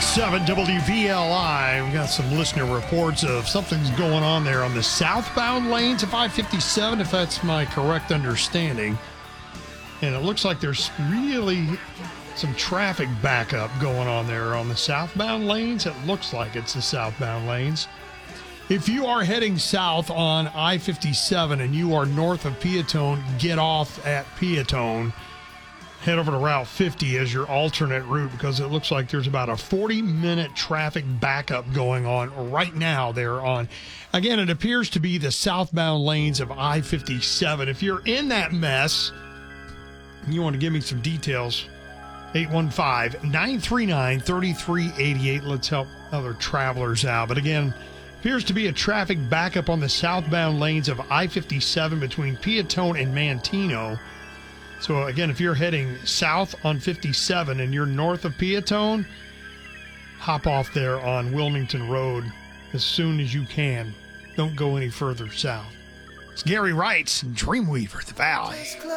97.7 WVLI. We've got some listener reports of something's going on there on the southbound lanes of I-57, if that's my correct understanding. And it looks like there's really some traffic backup going on there on the southbound lanes. It looks like it's the southbound lanes. If you are heading south on I-57 and you are north of Peatone, get off at Peatone. Head over to Route 50 as your alternate route because it looks like there's about a 40-minute traffic backup going on right now there on. Again, it appears to be the southbound lanes of I-57. If you're in that mess, you want to give me some details, 815-939-3388. Let's help other travelers out. But again, appears to be a traffic backup on the southbound lanes of I-57 between Peatone and Manteno. So, again, if you're heading south on 57 and you're north of Peatone, hop off there on Wilmington Road as soon as you can. Don't go any further south. It's Gary Wright's Dreamweaver, The Valley.